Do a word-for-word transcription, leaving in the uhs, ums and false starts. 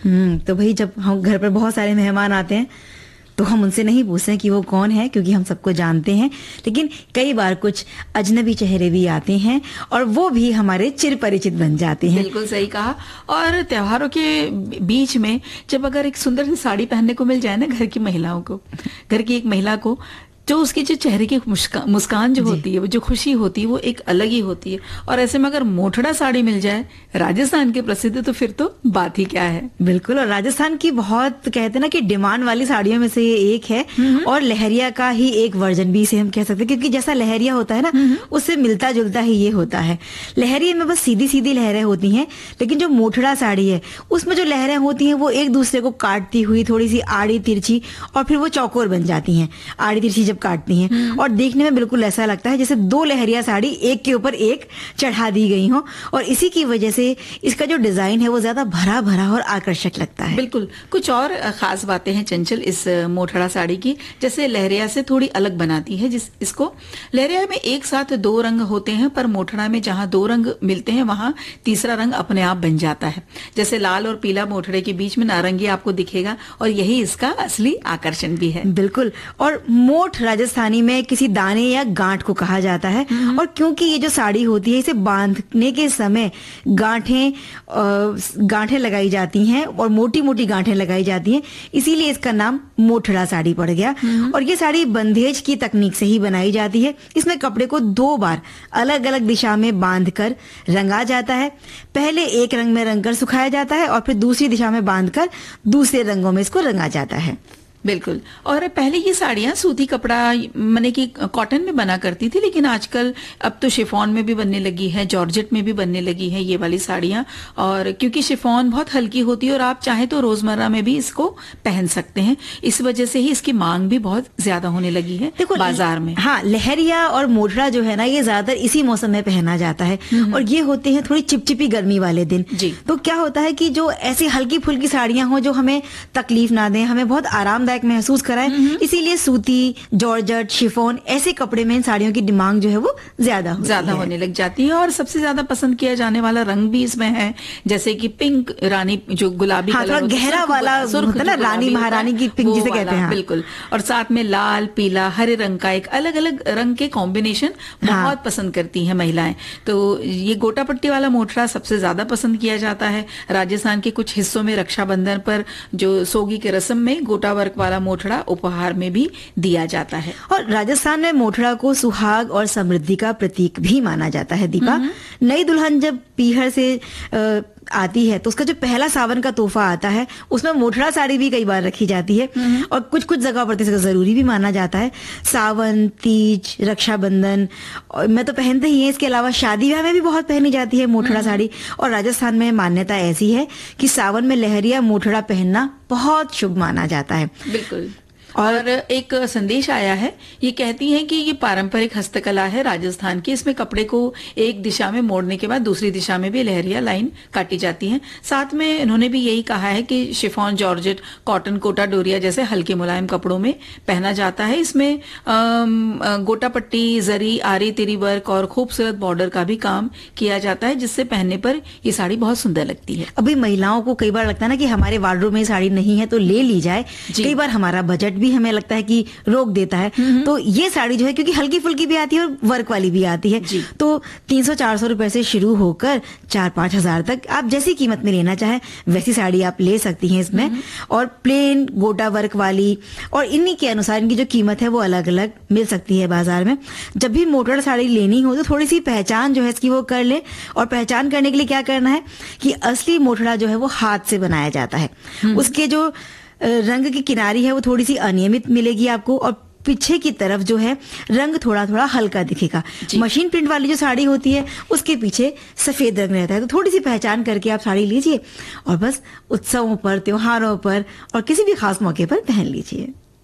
हम्म तो भाई जब हम घर पर बहुत सारे मेहमान आते हैं तो हम उनसे नहीं पूछते हैं कि वो कौन है, क्योंकि हम सबको जानते हैं। लेकिन कई बार कुछ अजनबी चेहरे भी आते हैं और वो भी हमारे चिर परिचित बन जाते हैं। बिल्कुल सही कहा। और त्योहारों के बीच में जब अगर एक सुंदर सी साड़ी पहनने को मिल जाए ना घर की महिलाओं को, घर की एक महिला को, जो उसके जो चेहरे की मुस्कान मुस्कान जो होती है, वो जो खुशी होती है, वो एक अलग ही होती है। और ऐसे में अगर मोठड़ा साड़ी मिल जाए राजस्थान के प्रसिद्ध, तो फिर तो बात ही क्या है। बिल्कुल। और राजस्थान की बहुत कहते हैं ना कि डिमांड वाली साड़ियों में से ये एक है, और लहरिया का ही एक वर्जन भी इसे हम कह सकते हैं, क्योंकि जैसा लहरिया होता है ना उससे मिलता जुलता ही ये होता है। लहरिये में बस सीधी सीधी लहरें होती हैं, लेकिन जो मोठड़ा साड़ी है उसमें जो लहरें होती हैं वो एक दूसरे को काटती हुई थोड़ी सी आड़ी तिरछी, और फिर वो चौकोर बन जाती हैं आड़ी तिरछी काटती हैं, और देखने में बिल्कुल ऐसा लगता है जैसे दो लहरिया साड़ी एक के ऊपर एक चढ़ा दी गई हो। और इसी की वजह से इसका जो डिजाइन है वो ज्यादा भरा भरा और आकर्षक लगता है। बिल्कुल। कुछ और खास बातें हैं चंचल इस मोठड़ा साड़ी की, जैसे लहरिया से थोड़ी अलग बनाती है जिस इसको। लहरिया में एक साथ दो रंग होते हैं, पर मोठड़ा में जहां दो रंग मिलते हैं वहां तीसरा रंग अपने आप बन जाता है। जैसे लाल और पीला मोठड़े के बीच में नारंगी आपको दिखेगा, और यही इसका असली आकर्षण भी है। बिल्कुल। और मोठ राजस्थानी में किसी दाने या गांठ को कहा जाता है, और क्योंकि ये जो साड़ी होती है इसे बांधने के समय गांठें गांठें लगाई जाती हैं और मोटी मोटी गांठें लगाई जाती हैं, इसीलिए इसका नाम मोठड़ा साड़ी पड़ गया। और ये साड़ी बंधेज की तकनीक से ही बनाई जाती है। इसमें कपड़े को दो बार अलग अलग दिशा में बांधकर रंगा जाता है। पहले एक रंग में रंगकर सुखाया जाता है और फिर दूसरी दिशा में बांधकर दूसरे रंगों में इसको रंगा जाता है। बिल्कुल। और पहले ये साड़ियां सूती कपड़ा माने कि कॉटन में बना करती थी, लेकिन आजकल अब तो शिफॉन में भी बनने लगी है, जॉर्जेट में भी बनने लगी है ये वाली साड़ियां। और क्योंकि शिफॉन बहुत हल्की होती है और आप चाहे तो रोजमर्रा में भी इसको पहन सकते हैं, इस वजह से ही इसकी मांग भी बहुत ज्यादा होने लगी है देखो बाजार में। हाँ, लहरिया और मोठड़ा जो है ना ये ज्यादातर इसी मौसम में पहना जाता है, और ये होते हैं थोड़ी चिपचिपी गर्मी वाले दिन। जी। तो क्या होता है कि जो ऐसी हल्की फुल्की साड़ियां हो जो हमें तकलीफ ना दें, हमें बहुत आरामदायक महसूस कराएं, इसीलिए सूती, जॉर्जेट, शिफॉन ऐसे कपड़े में इन साड़ियों की डिमांड जो है वो ज्यादा ज्यादा होने लग जाती है। और सबसे ज्यादा पसंद किया जाने वाला रंग भी इसमें है, जैसे कि पिंक रानी, जो गुलाबी हाँ, कलर गहरा वाला होता है ना, रानी महारानी की पिंक जिसे कहते हैं। बिल्कुल। और साथ में लाल, पीला, हरे रंग का एक अलग अलग रंग के कॉम्बिनेशन बहुत पसंद करती हैं महिलाएं। तो ये गोटा पट्टी वाला मोठड़ा सबसे ज्यादा पसंद किया जाता है। राजस्थान के कुछ हिस्सों में रक्षाबंधन पर जो सोगी के रस्म में गोटा वर्क वाला मोठड़ा उपहार में भी दिया जाता है। और राजस्थान में मोठड़ा को सुहाग और समृद्धि का प्रतीक भी माना जाता है। दीपा, नई दुल्हन जब पीहर से आ, आती है तो उसका जो पहला सावन का तोहफा आता है उसमें मोठड़ा साड़ी भी कई बार रखी जाती है, और कुछ कुछ जगह पर इसका जरूरी भी माना जाता है। सावन, तीज, रक्षाबंधन में तो पहनते ही है, इसके अलावा शादी ब्याह में भी बहुत पहनी जाती है मोठड़ा साड़ी। और राजस्थान में मान्यता ऐसी है कि सावन में लहरिया मोठड़ा पहनना बहुत शुभ माना जाता है। बिल्कुल। और एक संदेश आया है, ये कहती हैं कि ये पारंपरिक हस्तकला है राजस्थान की। इसमें कपड़े को एक दिशा में मोड़ने के बाद दूसरी दिशा में भी लहरिया लाइन काटी जाती है। साथ में इन्होंने भी यही कहा है कि chiffon, georgette, cotton, Kota Doria जैसे हल्के मुलायम कपड़ों में पहना जाता है। इसमें गोटा पट्टी, जरी, आरी तिरी वर्क और खूबसूरत बॉर्डर का भी काम किया जाता है, जिससे पहनने पर ये साड़ी बहुत सुंदर लगती है। अभी महिलाओं को कई बार लगता है ना कि हमारे वार्डरोब में साड़ी नहीं है तो ले ली जाए, कई बार हमारा बजट भी हमें लगता है कि रोक देता है। तो ये साड़ी जो है क्योंकि हल्की फुल्की भी आती है और वर्क वाली भी आती है, तो तीन सौ चार सौ रुपए से शुरू होकर चार पांच हजार तक आप जैसी कीमत में लेना चाहे वैसी साड़ी आप ले सकती हैं इसमें। और प्लेन, गोटा वर्क वाली और इन्हीं के अनुसार इनकी जो कीमत है वो अलग अलग मिल सकती है बाजार में। जब भी मोठड़ा साड़ी लेनी हो तो थोड़ी सी पहचान जो है इसकी वो कर ले, और पहचान करने के लिए क्या करना है कि असली मोठड़ा जो है वो हाथ से बनाया जाता है। उसके जो रंग की किनारी है वो थोड़ी सी अनियमित मिलेगी आपको, और पीछे की तरफ जो है रंग थोड़ा थोड़ा हल्का दिखेगा। मशीन प्रिंट वाली जो साड़ी होती है उसके पीछे सफेद रंग रहता है। तो थोड़ी सी पहचान करके आप साड़ी लीजिए और बस उत्सवों पर, त्योहारों पर और किसी भी खास मौके पर पहन लीजिए।